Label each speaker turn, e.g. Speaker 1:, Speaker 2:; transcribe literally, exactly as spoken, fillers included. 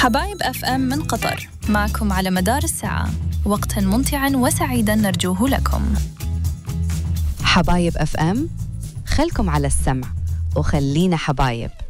Speaker 1: حبايب أف أم من قطر معكم على مدار الساعة، وقتا ممتعا وسعيدا نرجوه لكم.
Speaker 2: حبايب أف أم، خلكم على السمع وخلينا حبايب.